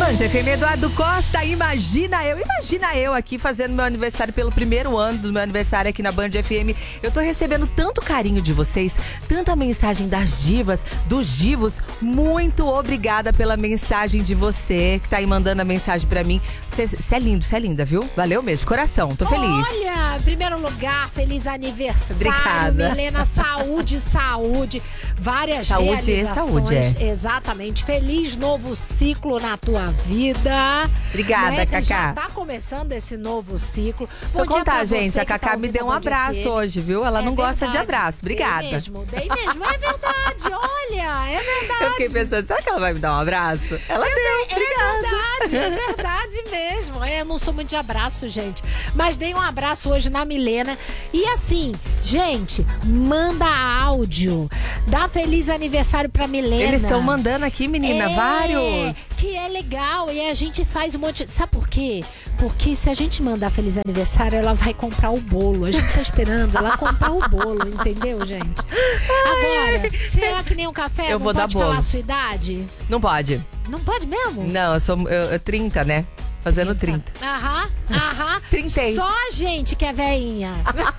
Band FM, Eduardo Costa, imagina eu aqui fazendo meu aniversário pelo primeiro ano do meu aniversário aqui na Band FM. Eu tô recebendo tanto carinho de vocês, tanta mensagem das divas, dos divos. Muito obrigada pela mensagem de você que tá aí mandando a mensagem pra mim. Você é lindo, você é linda, viu? Valeu mesmo, de coração, tô feliz. Olha, em primeiro lugar, feliz aniversário. Obrigada. Milena, saúde. Várias saúde realizações. Saúde, é. Exatamente. Feliz novo ciclo na tua vida. Obrigada, Cacá. Já tá começando esse novo ciclo. Deixa eu contar, gente, a Cacá me deu um abraço hoje, viu? Ela não gosta de abraço. Obrigada. Dei mesmo. É verdade, olha, é verdade. Eu fiquei pensando, será que ela vai me dar um abraço? Ela deu, obrigada. É verdade mesmo. Eu não sou muito de abraço, gente. Mas dei um abraço hoje na Milena. E assim, gente, manda áudio. Dá feliz aniversário pra Milena. Eles estão mandando aqui, menina, vários. Que é legal. E a gente faz um monte. Sabe por quê? Porque se a gente mandar feliz aniversário, ela vai comprar o bolo. A gente tá esperando ela comprar o bolo, entendeu, gente? Agora, você é que nem um café, eu não vou pode dar bolo. falar a sua idade? Não pode. Não pode mesmo? Não, eu sou 30, né? Fazendo 30. Aham. 30. Só a gente que é veinha.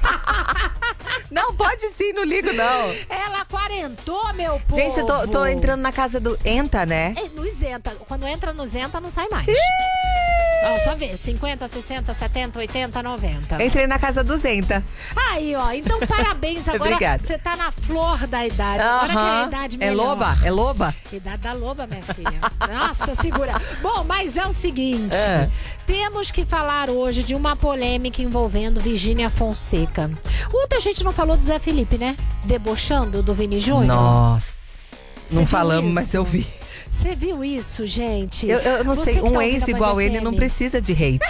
Não, pode sim, não ligo não. Ela quarentou, meu povo. Gente, eu tô entrando na casa do Enta, né? No Isenta. Quando entra no Zenta, não sai mais. Ó, só vê, 50, 60, 70, 80, 90. Entrei na casa do Zenta. Aí, ó, então parabéns. Agora Obrigada. você tá na flor da idade. Agora que é a idade melhor. É loba? Idade da loba, minha filha. Nossa, segura. Bom, mas é o seguinte. Temos que falar hoje de uma polêmica envolvendo Virgínia Fonseca. Ontem a gente não falou do Zé Felipe, né? Debochando do Vini Júnior. Nossa. Não falamos, isso? mas eu vi. Você viu isso, gente? Eu não sei, um ex igual ele não precisa de hate.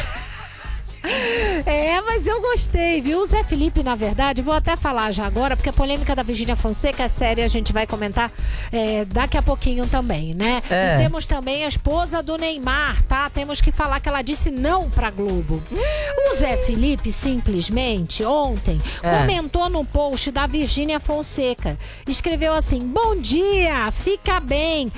Mas eu gostei, viu? O Zé Felipe, na verdade, vou até falar já agora, porque a polêmica da Virgínia Fonseca é séria, a gente vai comentar daqui a pouquinho também, né? E temos também a esposa do Neymar, tá? Temos que falar que ela disse não pra Globo. O Zé Felipe, simplesmente, ontem, comentou no post da Virgínia Fonseca. Escreveu assim: bom dia, fica bem,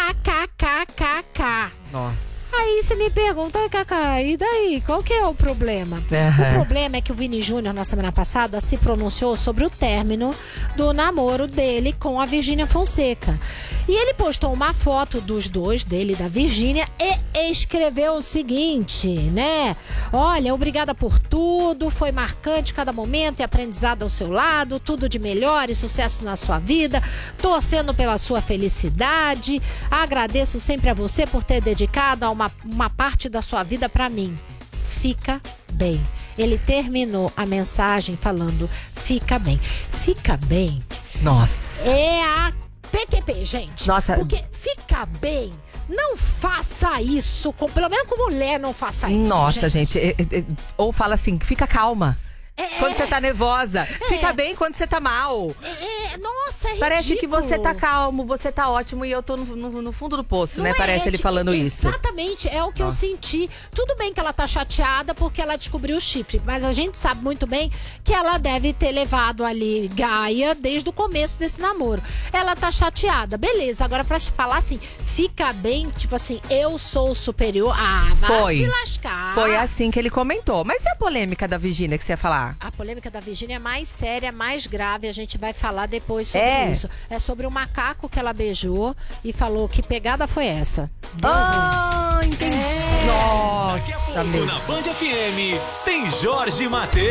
kkkk. Nossa. Aí você me pergunta, Cacá, e daí? Qual que é o problema? O problema é que o Vini Júnior, na semana passada, se pronunciou sobre o término do namoro dele com a Virgínia Fonseca. E ele postou uma foto dos dois, dele e da Virgínia, e escreveu o seguinte, né? Olha, obrigada por tudo, foi marcante cada momento e aprendizado ao seu lado, tudo de melhor e sucesso na sua vida, torcendo pela sua felicidade, agradeço sempre a você por ter dedicado a uma parte da sua vida pra mim. Fica bem. Ele terminou a mensagem falando, fica bem. Fica bem. Nossa. É a PQP, gente. Nossa. Porque fica bem. Não faça isso. Pelo menos com mulher, não faça isso. Nossa, gente. Ou fala assim, fica calma. Quando você tá nervosa. Fica bem quando você tá mal. Nossa, é Parece ridículo. que você tá calmo, você tá ótimo e eu tô no fundo do poço, Não né? Parece ele falando isso. Exatamente, é o que eu senti. Tudo bem que ela tá chateada porque ela descobriu o chifre, mas a gente sabe muito bem que ela deve ter levado ali Gaia desde o começo desse namoro. Ela tá chateada, beleza. Agora pra te falar assim, fica bem, tipo assim, eu sou superior. Vai se lascar. Foi assim que ele comentou. Mas e a polêmica da Virgínia que você ia falar? A polêmica da Virgínia é mais séria, mais grave. A gente vai falar depois sobre isso. É sobre o macaco que ela beijou e falou que pegada foi essa. Entendi. Nossa, Daqui a pouco, na Band FM, tem Jorge Mateus.